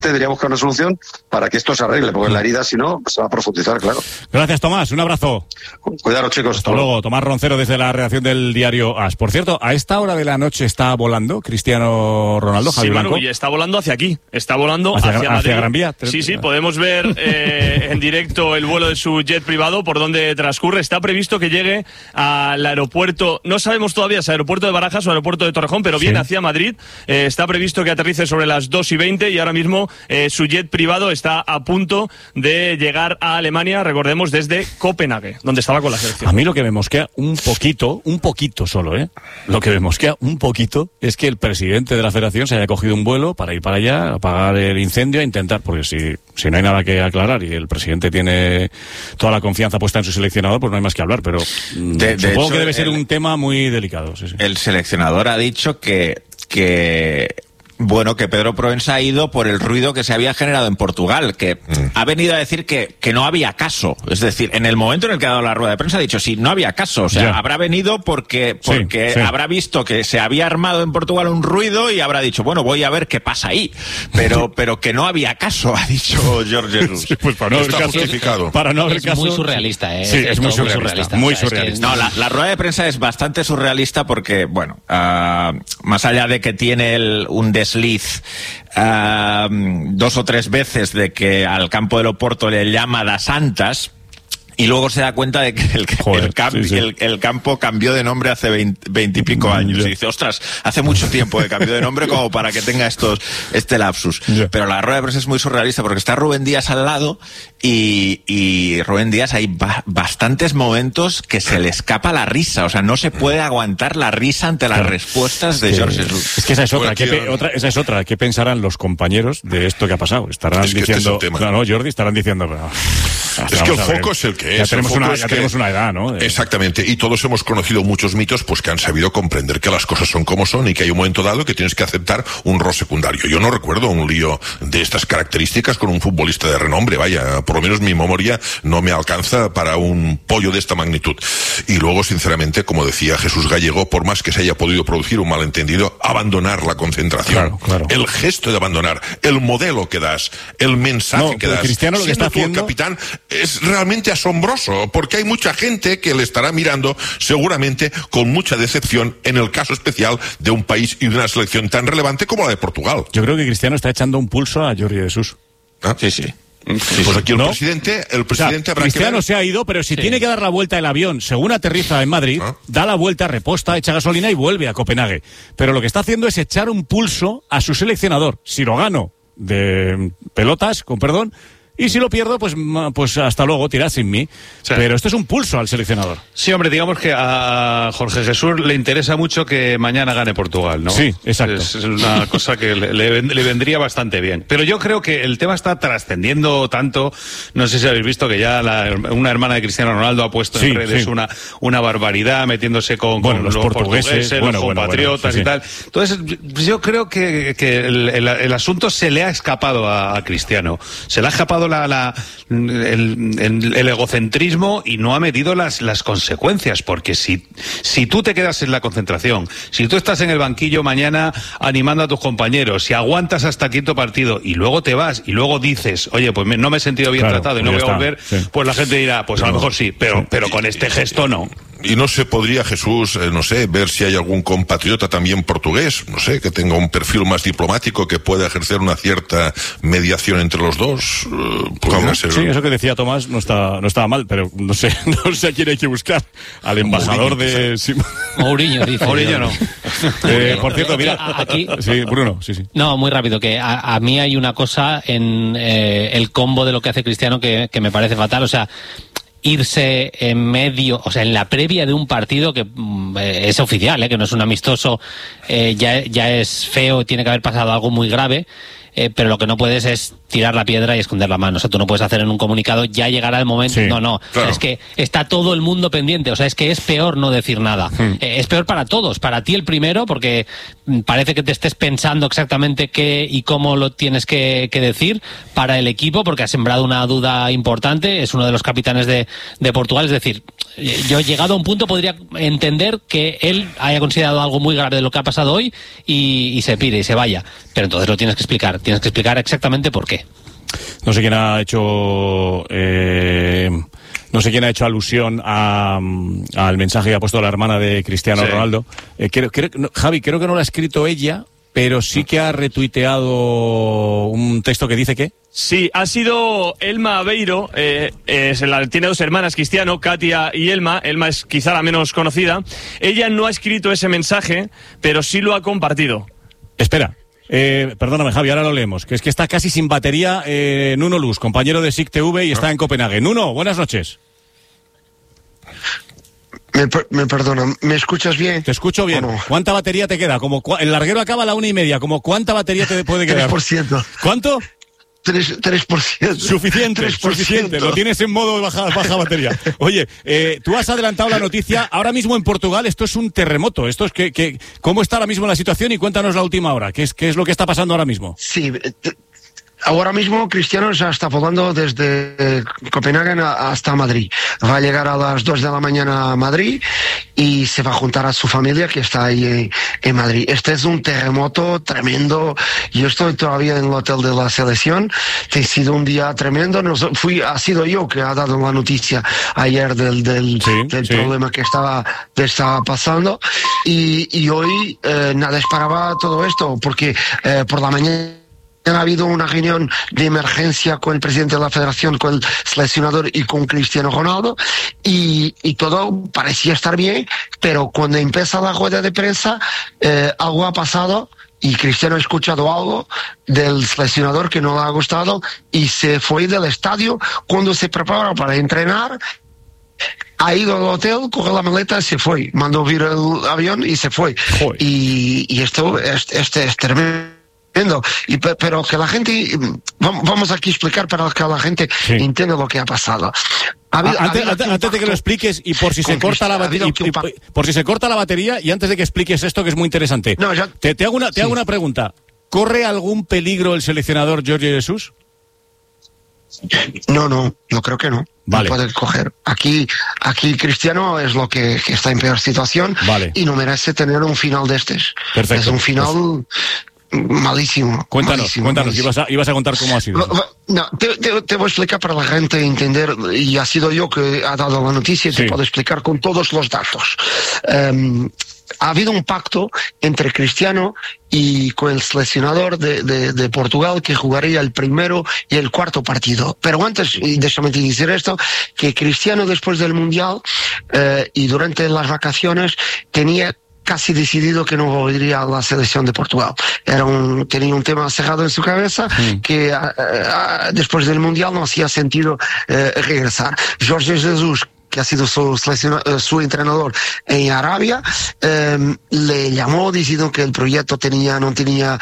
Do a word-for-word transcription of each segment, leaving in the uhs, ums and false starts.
debería buscar una solución para que esto se arregle, porque la herida, si no, se va a profundizar, claro. Gracias, Tomás. Un abrazo. Cuidaros, chicos. Hasta luego. Tomás Roncero desde la redacción del diario As. Por cierto, a esta hora de la noche está volando Cristiano Ronaldo, Javi sí, Blanco. Manu, y está volando hacia aquí. Está volando hacia, hacia, hacia Gran Vía. Sí, sí, podemos ver eh, en directo el vuelo de su jet privado por donde transcurre. Está previsto que llegue al aeropuerto, no sabemos todavía si aeropuerto de Barajas o aeropuerto de Torrejón, pero viene sí. hacia Madrid. Eh, está previsto que aterrice sobre las dos y veinte y ahora mismo eh, su jet privado está a punto de llegar a Alemania, recordemos, desde Copenhague, donde estaba con la selección. A mí lo que me mosquea un poquito, un poquito solo, ¿eh? Lo que me mosquea un poquito es que el presidente de la federación se haya cogido un vuelo para ir para allá, a apagar el incendio, a intentar, porque si, si no hay nada que aclarar y el presidente tiene toda la confianza puesta en su seleccionador, pues no hay más que hablar, pero de, de supongo hecho, que debe ser el, un tema muy delicado. Sí, sí. El seleccionador ha dicho que, que bueno, que Pedro Proensa ha ido por el ruido que se había generado en Portugal, que mm. ha venido a decir que, que no había caso. Es decir, en el momento en el que ha dado la rueda de prensa ha dicho, sí, no había caso. O sea, yeah. habrá venido porque, porque sí, sí. habrá visto que se había armado en Portugal un ruido y habrá dicho, bueno, voy a ver qué pasa ahí. Pero, pero que no había caso, ha dicho Jorge Jesus. Sí, pues para no haber caso, justificado. Para no haber es caso. Muy surrealista, ¿eh? Sí, es, es muy surrealista. Muy surrealista. Muy o sea, surrealista. Es que... No, la, la rueda de prensa es bastante surrealista porque, bueno, uh, más allá de que tiene el, un desliz Uh, dos o tres veces de que al campo del Oporto le llama das Santas y luego se da cuenta de que el, Joder, el, camp, sí, sí. el, el campo cambió de nombre hace veinte y pico años. Yeah. Y dice, ostras, hace mucho tiempo que cambió de nombre como para que tenga estos este lapsus. Yeah. Pero la rueda de prensa es muy surrealista porque está Rubén Díaz al lado y, y Rubén Díaz hay ba bastantes momentos que se le escapa la risa. O sea, no se puede aguantar la risa ante las claro. respuestas de Jorge Jesus. Es que esa es otra. ¿Qué, pe otra esa es otra. ¿Qué pensarán los compañeros de esto que ha pasado? Estarán es que diciendo... Este es claro, Jordi, estarán diciendo... Pero, es que el foco es el que ya es. Tenemos una, ya que... tenemos una edad, ¿no? De... Exactamente. Y todos hemos conocido muchos mitos pues que han sabido comprender que las cosas son como son y que hay un momento dado que tienes que aceptar un rol secundario. Yo no recuerdo un lío de estas características con un futbolista de renombre. Vaya, por lo menos mi memoria no me alcanza para un pollo de esta magnitud. Y luego, sinceramente, como decía Jesús Gallego, por más que se haya podido producir un malentendido, abandonar la concentración. Claro, claro. El gesto de abandonar, el modelo que das, el mensaje no, que das. Cristiano lo que está haciendo... el capitán es realmente asombroso, porque hay mucha gente que le estará mirando seguramente con mucha decepción en el caso especial de un país y de una selección tan relevante como la de Portugal. Yo creo que Cristiano está echando un pulso a Jordi Jesús. ¿Ah? Sí, sí. Sí, pues aquí el ¿no? presidente, el presidente o sea, Cristiano ver... se ha ido, pero si sí. tiene que dar la vuelta el avión, según aterriza en Madrid, ¿Ah? da la vuelta, reposta, echa gasolina y vuelve a Copenhague. Pero lo que está haciendo es echar un pulso a su seleccionador. Si lo gano de pelotas, con perdón, y si lo pierdo, pues, pues hasta luego, tirad sin mí. Sí. Pero esto es un pulso al seleccionador. Sí, hombre, digamos que a Jorge Jesús le interesa mucho que mañana gane Portugal, ¿no? Sí, exacto. Es, es una cosa que le, le, le vendría bastante bien. Pero yo creo que el tema está trascendiendo tanto. No sé si habéis visto que ya la, una hermana de Cristiano Ronaldo ha puesto sí, en redes sí. una, una barbaridad, metiéndose con, bueno, con los, los portugueses, portugueses bueno, los bueno, compatriotas bueno, bueno, sí, sí. y tal. Entonces, yo creo que, que el, el, el asunto se le ha escapado a, a Cristiano. Se le ha escapado la... la El, el, el egocentrismo y no ha medido las, las consecuencias, porque si, si tú te quedas en la concentración, si tú estás en el banquillo mañana animando a tus compañeros, si aguantas hasta quinto partido y luego te vas y luego dices, oye, pues me, no me he sentido bien claro, tratado y no voy a volver, sí. pues la gente dirá, pues a lo mejor sí, pero, pero con este gesto no. Y no se podría, Jesús, eh, no sé, ver si hay algún compatriota también portugués, no sé, que tenga un perfil más diplomático, que pueda ejercer una cierta mediación entre los dos. Eh, ser... Sí, eso que decía Tomás no está, no estaba mal, pero no sé, no sé a quién hay que buscar. Al embajador Mourinho, de... Sí. Mourinho, dice. Mourinho no. Eh, por cierto, mira... Aquí... Sí, Bruno, sí, sí. No, muy rápido, que a, a mí hay una cosa en eh, el combo de lo que hace Cristiano que, que me parece fatal, o sea... irse en medio, o sea, en la previa de un partido que eh, es oficial, eh, que no es un amistoso, eh, ya, ya es feo, tiene que haber pasado algo muy grave, eh, pero lo que no puedes es tirar la piedra y esconder la mano. O sea, tú no puedes hacer en un comunicado, ya llegará el momento. Sí, no, no. Claro. Es que está todo el mundo pendiente. O sea, es que es peor no decir nada. Hmm. Eh, es peor para todos. Para ti el primero, porque parece que te estés pensando exactamente qué y cómo lo tienes que, que decir. Para el equipo, porque ha sembrado una duda importante. Es uno de los capitanes de, de Portugal. Es decir, yo llegado a un punto podría entender que él haya considerado algo muy grave de lo que ha pasado hoy y, y se pire y se vaya. Pero entonces lo tienes que explicar tienes que explicar exactamente por qué. No sé quién ha hecho... Eh... No sé quién ha hecho alusión a, al mensaje que ha puesto la hermana de Cristiano sí. Ronaldo. Eh, creo, creo, no, Javi, creo que no lo ha escrito ella, pero sí que ha retuiteado un texto que dice que... Sí, ha sido Elma Aveiro, eh, eh, la, tiene dos hermanas, Cristiano, Katia y Elma. Elma es quizá la menos conocida. Ella no ha escrito ese mensaje, pero sí lo ha compartido. Espera. Eh, perdóname, Javi, ahora lo leemos. Que es que está casi sin batería eh, Nuno Luz, compañero de S I C T V y está en Copenhague. Nuno, buenas noches. Me, me perdona, ¿me escuchas bien? Te escucho bien. No? ¿Cuánta batería te queda? Como el larguero acaba a la una y media. ¿Como cuánta batería te puede quedar? tres por ciento. ¿Cuánto? tres por ciento. Suficiente, tres por ciento. Suficiente. Lo tienes en modo de baja, baja batería. Oye, eh, tú has adelantado la noticia. Ahora mismo en Portugal esto es un terremoto. Esto es que, que ¿cómo está ahora mismo la situación? Y cuéntanos la última hora. ¿Qué es, qué es lo que está pasando ahora mismo? Sí, ahora mismo Cristiano ya está volando desde Copenhague hasta Madrid. Va a llegar a las dos de la mañana a Madrid y se va a juntar a su familia que está ahí en Madrid. Este es un terremoto tremendo. Yo estoy todavía en el hotel de la selección. Ha sido un día tremendo. Nos, fui, ha sido yo que ha dado la noticia ayer del, del, sí, del sí. problema que estaba, que estaba pasando. Y, y hoy eh, nada esperaba todo esto porque eh, por la mañana ha habido una reunión de emergencia con el presidente de la federación, con el seleccionador y con Cristiano Ronaldo y, y todo parecía estar bien, pero cuando empieza la rueda de prensa eh, algo ha pasado y Cristiano ha escuchado algo del seleccionador que no le ha gustado y se fue del estadio cuando se preparaba para entrenar. Ha ido al hotel, cogió la maleta, se fue, mandó vir el avión y se fue. Y, y esto es, este es tremendo. Y, pero que la gente, vamos aquí a explicar para que la gente sí. entienda lo que ha pasado. Ha habido, antes, ha habido antes, antes de que lo expliques y por si se corta la batería, por si se corta la batería y antes de que expliques esto que es muy interesante, no, ya, te, te hago una, te sí. hago una pregunta. ¿Corre algún peligro el seleccionador Jorge Jesús? No, no, yo creo que no. Vale. No puede coger. Aquí, aquí Cristiano es lo que, que está en peor situación vale. y no merece tener un final de estos. Perfecto. Es un final. Pues... malísimo. Cuéntanos, malísimo, cuéntanos, malísimo. Ibas, a, ibas a contar cómo ha sido. No, te, te, te voy a explicar para la gente entender, y ha sido yo que ha dado la noticia y sí. te puedo explicar con todos los datos. Um, ha habido un pacto entre Cristiano y con el seleccionador de, de, de Portugal que jugaría el primero y el cuarto partido. Pero antes, y déjame decir esto, que Cristiano después del Mundial eh, y durante las vacaciones tenía casi decidido que no volvería a la selección de Portugal. Era un, tenía un tema cerrado en su cabeza mm. que a, a, después del Mundial no hacía sentido eh, regresar. Jorge Jesús, que ha sido su, su entrenador en Arabia, eh, le llamó diciendo que el proyecto tenía, no tenía,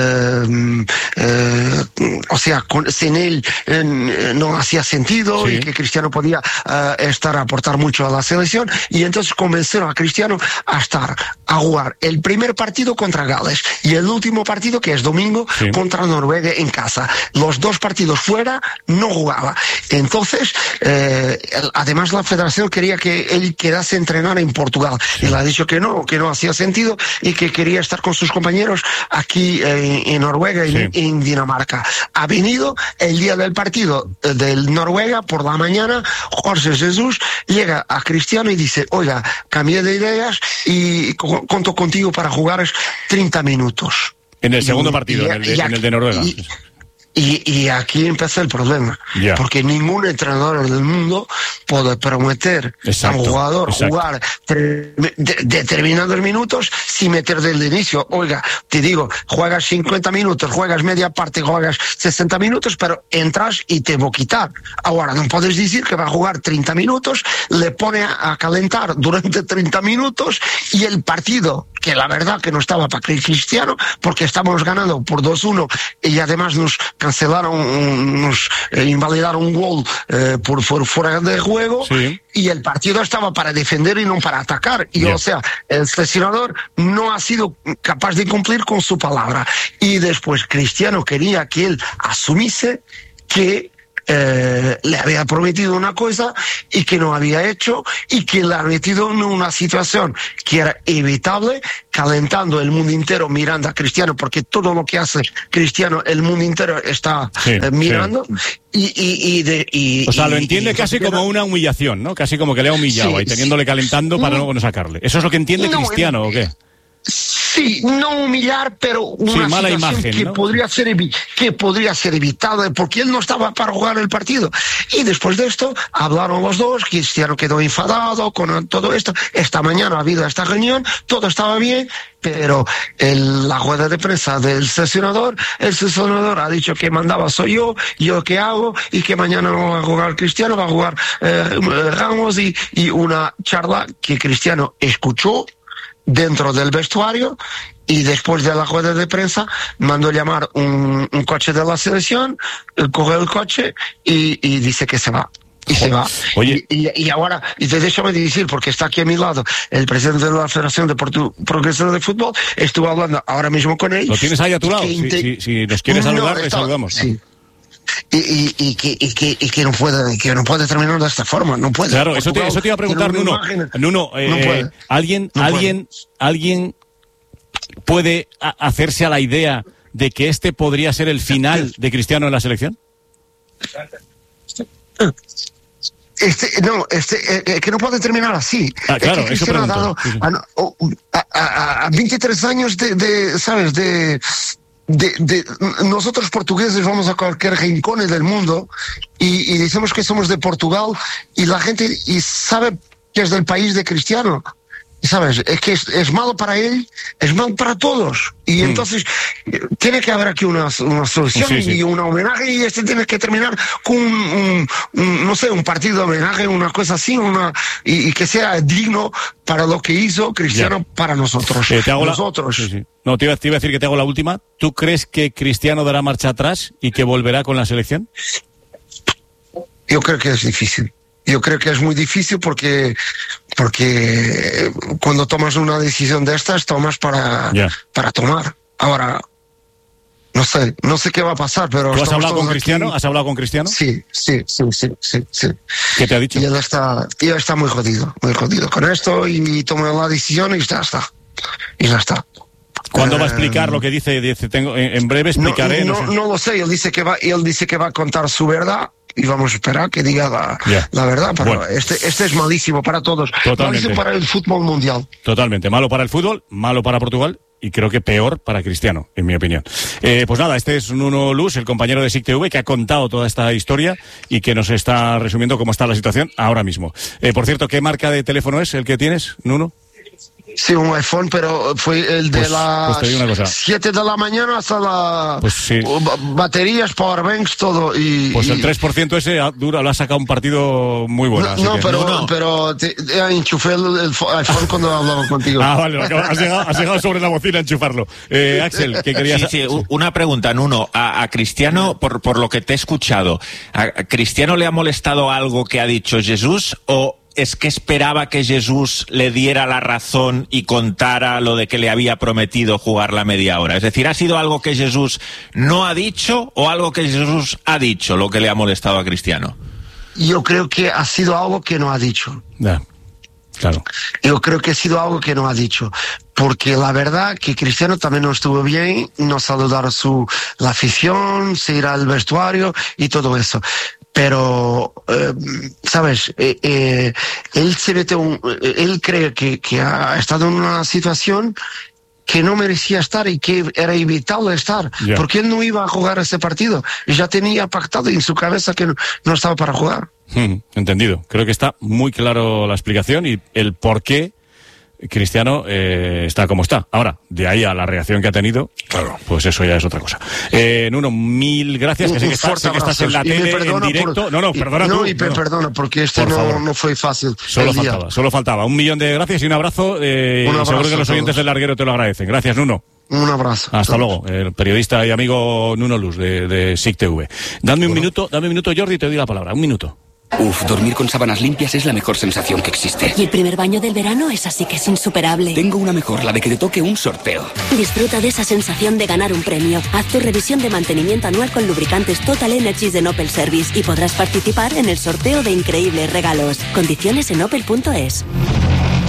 eh, eh, o sea, con, sin él eh, no hacía sentido sí. y que Cristiano podía eh, estar a aportar mucho a la selección y entonces convencieron a Cristiano a estar, a jugar el primer partido contra Gales y el último partido, que es domingo, sí. contra Noruega en casa. Los dos partidos fuera no jugaba. Entonces, eh, además la federación quería que él quedase a entrenar en Portugal. Sí. Él ha dicho que no, que no hacía sentido y que quería estar con sus compañeros aquí en, en Noruega y sí. en, en Dinamarca. Ha venido el día del partido del Noruega por la mañana, Jorge Jesús llega a Cristiano y dice, oiga, cambié de ideas y cuento contigo para jugar treinta minutos. En el segundo y, partido, y, en, el de, y, en el de Noruega. Y, Y, y aquí empieza el problema, yeah. porque ningún entrenador del mundo puede prometer exacto, a un jugador exacto. jugar de, de, determinados minutos sin meter desde el inicio. Oiga, te digo, juegas cincuenta minutos, juegas media parte, juegas sesenta minutos, pero entras y te voy a quitar. Ahora, no puedes decir que va a jugar treinta minutos, le pone a, a calentar durante treinta minutos y el partido, que la verdad que no estaba para Cristiano, porque estábamos ganando por dos uno y además nos cancelaron, nos eh, invalidaron un gol eh, por, por fuera de juego sí. y el partido estaba para defender y no para atacar. Y yeah. o sea, el seleccionador no ha sido capaz de cumplir con su palabra. Y después Cristiano quería que él asumiese que eh, le había prometido una cosa y que no había hecho, y que le ha metido en una situación que era evitable, calentando el mundo entero mirando a Cristiano, porque todo lo que hace Cristiano el mundo entero está sí, eh, mirando. Sí. Y, y, y, de, y, o sea, lo y, entiende y, casi y, como una humillación, ¿no? Casi como que le ha humillado sí, ahí, teniéndole calentando para no, luego no sacarle. ¿Eso es lo que entiende no, Cristiano o qué? Sí, no humillar, pero una sí, mala situación imagen, que, ¿no? podría ser evi- que podría ser evitada, porque él no estaba para jugar el partido. Y después de esto, hablaron los dos, Cristiano quedó enfadado con todo esto. Esta mañana ha habido esta reunión, todo estaba bien, pero el, la rueda de prensa del sesionador, el sesionador ha dicho que mandaba soy yo, yo qué hago, y que mañana no va a jugar Cristiano, va a jugar eh, Ramos, y, y una charla que Cristiano escuchó dentro del vestuario, y después de la rueda de prensa mandó llamar un, un coche de la selección, coge el coche y, y dice que se va. Y se va. Oye. Y, y, y ahora, y déjame decir, porque está aquí a mi lado el presidente de la Federación de Portu- Progresiva de Fútbol, estuve hablando ahora mismo con él. ¿Lo tienes ahí a tu lado? Si, inte- si, si nos quieres saludar, No, le está- saludamos. Sí. Y, y, y, que, y, que, y que no puede que no puede terminar de esta forma, no puede. Claro, eso te, Portugal eso te iba a preguntar, tiene Nuno. una imagen- Nuno, eh, No puede. ¿alguien, No alguien, alguien puede a- hacerse a la idea de que este podría ser el final de Cristiano en la selección? Este, no, este, eh, eh, que no puede terminar así. Ah, claro, es que eso Cristiano ha pregunto. dado Sí, sí. a, no- oh, a- a- a veintitrés años de, de ¿sabes? De, de, de- nosotros portugueses vamos a cualquier rincón del mundo y, y decimos que somos de Portugal, y la gente y sabe que es del país de Cristiano. ¿Sabes? Es que es, es malo para él, es malo para todos. Y Mm. entonces eh, tiene que haber aquí una, una solución Sí, sí. y un homenaje, y este tiene que terminar con un, un- un, no sé, un partido de homenaje, una cosa así, una y, y que sea digno para lo que hizo Cristiano Ya. para nosotros. Eh, te hago la- nosotros. Sí, sí. No, te iba, te iba a decir que te hago la última. ¿Tú crees que Cristiano dará marcha atrás y que volverá con la selección? Yo creo que es difícil. Yo creo que es muy difícil porque porque cuando tomas una decisión de estas, tomas para, Ya. para tomar. Ahora, no sé, no sé qué va a pasar, pero... ¿Tú has estamos hablado con todos Cristiano? aquí. ¿Has hablado con Cristiano? Sí, sí, sí, sí, sí, sí. ¿Qué te ha dicho? Y él está, y él está muy jodido, muy jodido con esto, y tomó la decisión y ya está. Y ya está. ¿Cuándo va a Eh, explicar lo que dice? Dice, tengo, en, en breve explicaré. No, No, no, sé. no lo sé, él dice que va, él dice que va a contar su verdad, y vamos a esperar que diga la, Ya. la verdad, pero Bueno. este, este es malísimo para todos. Totalmente. Malísimo para el fútbol mundial. Totalmente. Malo para el fútbol, malo para Portugal y creo que peor para Cristiano, en mi opinión. Eh, pues nada, este es Nuno Luz, el compañero de S I C T V, que ha contado toda esta historia y que nos está resumiendo cómo está la situación ahora mismo. Eh, por cierto, ¿qué marca de teléfono es el que tienes, Nuno? Sí, un iPhone, pero fue el de Pues- las pues te digo una cosa. siete de la mañana hasta la Pues sí. ba- baterías, powerbanks, todo. Y, Pues y- el tres por ciento ese ha- dura, lo ha sacado un partido muy bueno. No, así no, que- pero, no, no. pero te, te enchufé el, el fo- iPhone cuando hablaba contigo. Ah, vale, lo acabo- has llegado, has llegado sobre la bocina a enchufarlo. Eh, Axel, ¿qué querías? Sí, sí, u- una pregunta, Nuno. A, a Cristiano, por, por lo que te he escuchado, ¿a, a Cristiano le ha molestado algo que ha dicho Jesús o es que esperaba que Jesús le diera la razón y contara lo de que le había prometido jugar la media hora? Es decir, ¿ha sido algo que Jesús no ha dicho o algo que Jesús ha dicho lo que le ha molestado a Cristiano? Yo creo que ha sido algo que no ha dicho. Ya, claro. Yo creo que ha sido algo que no ha dicho. Porque la verdad que Cristiano también no estuvo bien, no saludar a su, la afición, se ir al vestuario y todo eso. Pero, eh, ¿sabes? Eh, eh, él se mete un, eh, él cree que, que ha estado en una situación que no merecía estar y que era evitable estar. Ya. Porque él no iba a jugar ese partido. Y ya tenía pactado en su cabeza que no, no estaba para jugar. Hmm, entendido. Creo que está muy claro la explicación y el por qué Cristiano eh, está como está. Ahora, de ahí a la reacción que ha tenido, Claro. pues eso ya es otra cosa. Eh, Nuno, mil gracias, que sé que, Un estás, fuerte sé que estás en la abrazo. Y me tele, en perdona directo. por- no, no, y- perdona no, tú. y me no, no. perdona, porque este Por no, favor. no fue fácil. Solo el día. faltaba, solo faltaba. Un millón de gracias y un abrazo. Eh, Un y seguro abrazo que los a oyentes todos. del Larguero te lo agradecen. Gracias, Nuno. Un abrazo. Hasta Todos. luego, el periodista y amigo Nuno Luz de, de S I C T V. Dame un minuto, dame un minuto, Jordi, te doy la palabra. Un minuto. Uf, dormir con sábanas limpias es la mejor sensación que existe. Y el primer baño del verano es así que es insuperable. Tengo una mejor, la de que te toque un sorteo. Disfruta de esa sensación de ganar un premio. Haz tu revisión de mantenimiento anual con lubricantes Total Energies de Opel Service y podrás participar en el sorteo de increíbles regalos. Condiciones en opel punto es.